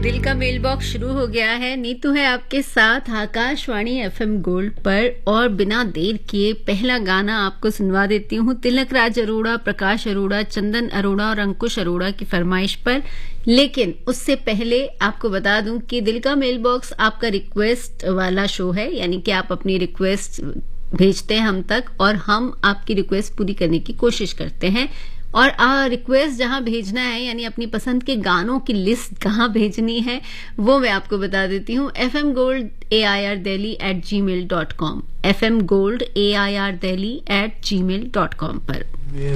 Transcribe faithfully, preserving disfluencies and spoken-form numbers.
दिल का mail box शुरू हो गया है। नीतू है आपके साथ आकाशवाणी एफएम गोल्ड पर, और बिना देर किए पहला गाना आपको सुनवा देती हूँ। तिलक राज अरोड़ा, प्रकाश अरोड़ा, चंदन अरोड़ा और अंकुश अरोड़ा की फरमाइश पर। लेकिन उससे पहले आपको बता दूं कि दिल का मेल बॉक्स आपका रिक्वेस्ट वाला शो है, यानी कि आप अपनी रिक्वेस्ट भेजते हैं हम तक और हम आपकी रिक्वेस्ट पूरी करने की कोशिश करते हैं। और रिक्वेस्ट जहां भेजना है, यानी अपनी पसंद के गानों की लिस्ट कहाँ भेजनी है, वो मैं आपको बता देती हूँ। F M gold A I R Delhi eight ji mail dot com, F M gold A I R Delhi eight ji mail dot com पर।